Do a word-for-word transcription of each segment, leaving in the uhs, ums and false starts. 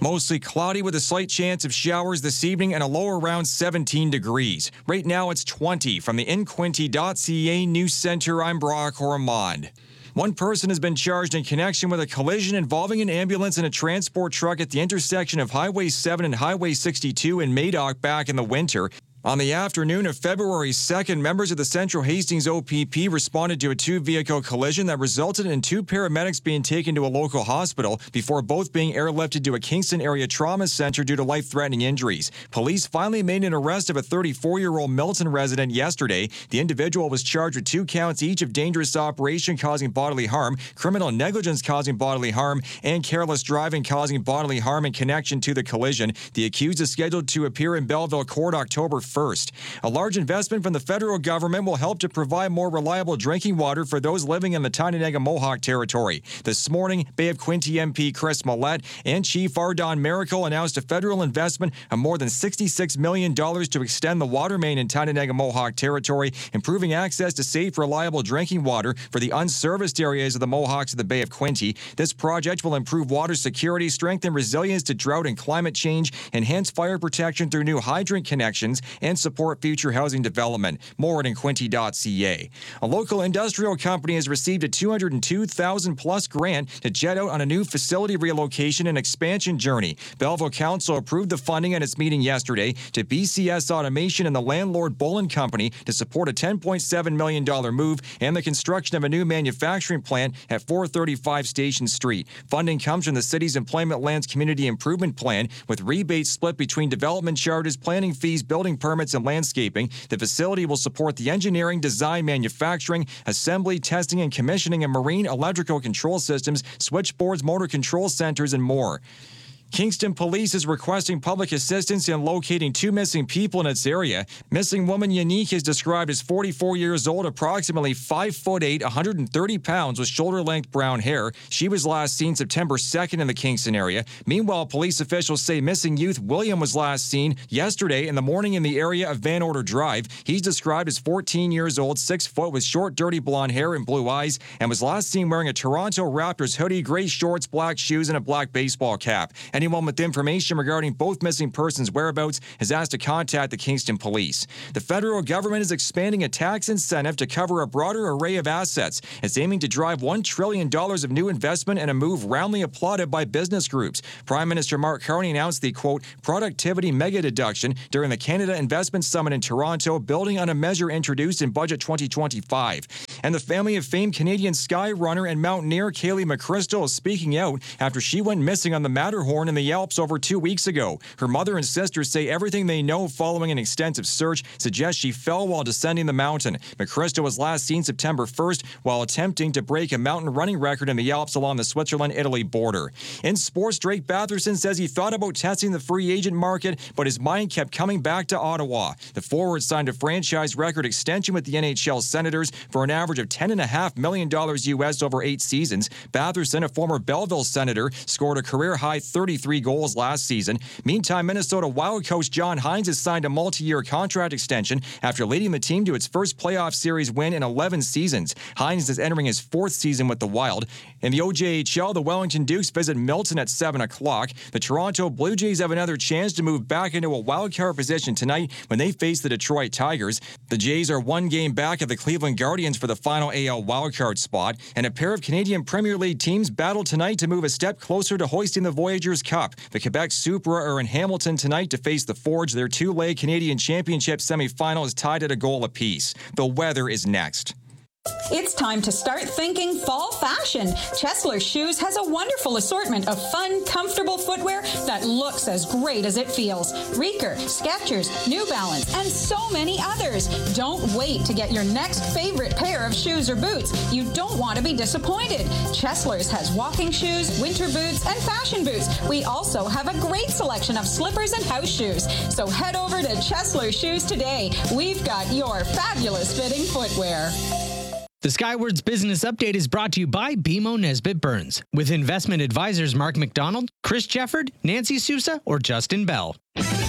Mostly cloudy with a slight chance of showers this evening and a low around seventeen degrees. Right now it's twenty. From the in quinte dot c a News Center, I'm Brock Ormond. One person has been charged in connection with a collision involving an ambulance and a transport truck at the intersection of Highway seven and Highway sixty-two in Madoc back in the winter. On the afternoon of February second, members of the Central Hastings O P P responded to a two-vehicle collision that resulted in two paramedics being taken to a local hospital before both being airlifted to a Kingston area trauma center due to life-threatening injuries. Police finally made an arrest of a thirty-four-year-old Milton resident yesterday. The individual was charged with two counts each of dangerous operation causing bodily harm, criminal negligence causing bodily harm, and careless driving causing bodily harm in connection to the collision. The accused is scheduled to appear in Belleville Court October first. A large investment from the federal government will help to provide more reliable drinking water for those living in the Tyendinaga Mohawk territory. This morning, Bay of Quinte M P Chris Millett and Chief Ardon Miracle announced a federal investment of more than sixty-six million dollars to extend the water main in Tyendinaga Mohawk territory, improving access to safe, reliable drinking water for the unserviced areas of the Mohawks of the Bay of Quinte. This project will improve water security, strengthen resilience to drought and climate change, enhance fire protection through new hydrant connections, and support future housing development. More at in quinte dot c a. A local industrial company has received a two hundred two thousand dollars plus grant to jet out on a new facility relocation and expansion journey. Belleville Council approved the funding at its meeting yesterday to B C S Automation and the landlord Bullen Company to support a ten point seven million dollars move and the construction of a new manufacturing plant at four thirty-five Station Street. Funding comes from the city's Employment Lands Community Improvement Plan, with rebates split between development charges, planning fees, building permits, and landscaping. The facility will support the engineering, design, manufacturing, assembly, testing, and commissioning of marine electrical control systems, switchboards, motor control centers, and more. Kingston Police is requesting public assistance in locating two missing people in its area. Missing woman Unique is described as forty-four years old, approximately five foot eight, one hundred thirty pounds, with shoulder-length brown hair. She was last seen September second in the Kingston area. Meanwhile, police officials say missing youth William was last seen yesterday in the morning in the area of Van Order Drive. He's described as fourteen years old, six foot, with short, dirty blonde hair and blue eyes, and was last seen wearing a Toronto Raptors hoodie, gray shorts, black shoes, and a black baseball cap. Anyone with information regarding both missing persons' whereabouts is asked to contact the Kingston Police. The federal government is expanding a tax incentive to cover a broader array of assets. It's aiming to drive one trillion dollars of new investment in a move roundly applauded by business groups. Prime Minister Mark Carney announced the, quote, productivity mega deduction during the Canada Investment Summit in Toronto, building on a measure introduced in Budget twenty twenty-five. And the family of famed Canadian sky runner and mountaineer Kaylee McChrystal is speaking out after she went missing on the Matterhorn in the Alps over two weeks ago. Her mother and sisters say everything they know following an extensive search suggests she fell while descending the mountain. McChrystal was last seen September first while attempting to break a mountain running record in the Alps along the Switzerland-Italy border. In sports, Drake Batherson says he thought about testing the free agent market, but his mind kept coming back to Ottawa. The forward signed a franchise record extension with the N H L Senators for an average of ten point five million dollars U S over eight seasons. Batherson, a former Belleville Senator, scored a career-high thirty-three goals last season. Meantime, Minnesota Wild coach John Hines has signed a multi-year contract extension after leading the team to its first playoff series win in eleven seasons. Hines is entering his fourth season with the Wild. In the O J H L, the Wellington Dukes visit Milton at seven o'clock. The Toronto Blue Jays have another chance to move back into a wildcard position tonight when they face the Detroit Tigers. The Jays are one game back of the Cleveland Guardians for the final A L wildcard spot, and a pair of Canadian Premier League teams battle tonight to move a step closer to hoisting the Voyageurs Cup. The Quebec Supra are in Hamilton tonight to face the Forge. Their two-leg Canadian Championship semifinal is tied at a goal apiece. The weather is next. It's time to start thinking fall fashion. Chesler Shoes has a wonderful assortment of fun, comfortable footwear that looks as great as it feels. Reeker, Skechers, New Balance, and so many others. Don't wait to get your next favorite pair of shoes or boots. You don't want to be disappointed. Chesler's has walking shoes, winter boots, and fashion boots. We also have a great selection of slippers and house shoes. So head over to Chesler Shoes today. We've got your fabulous fitting footwear. The Skywards Business Update is brought to you by B M O Nesbitt Burns, with investment advisors Mark McDonald, Chris Jefford, Nancy Sousa, or Justin Bell.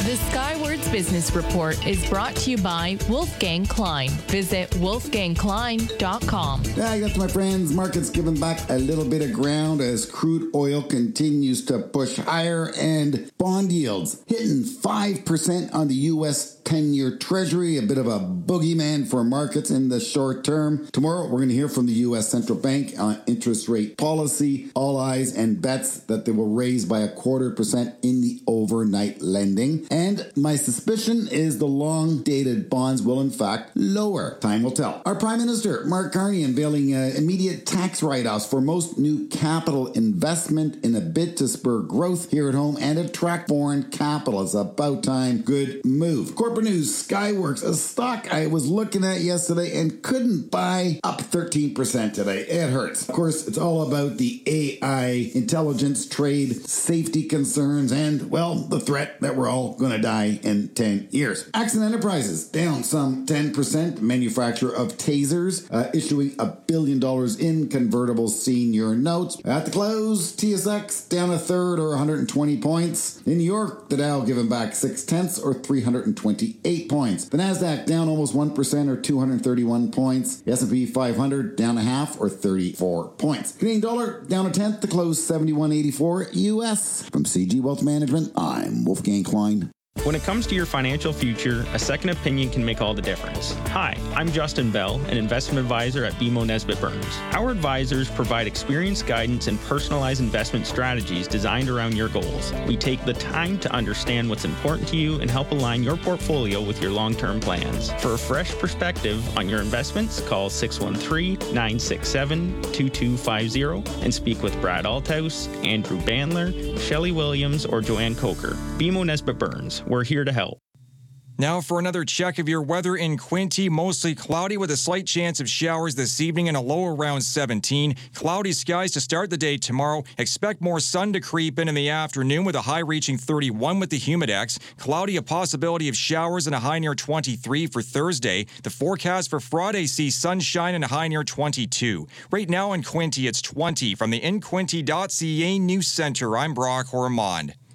The Skywards Business Report is brought to you by Wolfgang Klein. Visit wolfgang klein dot com. Yeah, I got to my friends. Markets giving back a little bit of ground as crude oil continues to push higher and bond yields hitting five percent on the U S ten-year Treasury, a bit of a boogeyman for markets in the short term. Tomorrow, we're going to hear from the U S Central Bank on interest rate policy. All eyes and bets that they will raise by a quarter percent in the overnight lending. And my suspicion is the long-dated bonds will, in fact, lower. Time will tell. Our Prime Minister, Mark Carney, unveiling uh, immediate tax write-offs for most new capital investment in a bid to spur growth here at home and attract foreign capital. It's about time. Good move. Corporate news, Skyworks, a stock I was looking at yesterday and couldn't buy, up thirteen percent today. It hurts. Of course, it's all about the A I, intelligence, trade, safety concerns, and, well, the threat that we're all going to die in ten years. Axon Enterprises, down some ten percent. Manufacturer of tasers, uh, issuing a billion dollars in convertible senior notes. At the close, T S X down a third or one hundred twenty points. In New York, the Dow giving back six tenths or three hundred twenty-eight points. The Nasdaq down almost one percent or two hundred thirty-one points. The S and P five hundred down a half or thirty-four points. Canadian dollar down a tenth to close seventy-one eighty-four U S. From C G Wealth Management, I'm Wolfgang Klein. When it comes to your financial future, a second opinion can make all the difference. Hi, I'm Justin Bell, an investment advisor at B M O Nesbitt Burns. Our advisors provide experienced guidance and personalized investment strategies designed around your goals. We take the time to understand what's important to you and help align your portfolio with your long-term plans. For a fresh perspective on your investments, call six one three, nine six seven, two two five zero and speak with Brad Althouse, Andrew Bandler, Shelley Williams, or Joanne Coker. B M O Nesbitt Burns. We're here to help. Now for another check of your weather in Quinte. Mostly cloudy with a slight chance of showers this evening and a low around seventeen. Cloudy skies to start the day tomorrow. Expect more sun to creep in in the afternoon with a high reaching thirty-one with the humidex. Cloudy, a possibility of showers and a high near twenty-three for Thursday. The forecast for Friday sees sunshine and a high near twenty-two. Right now in Quinte, it's twenty. From the in quinte dot c a News Center, I'm Brock Ormond.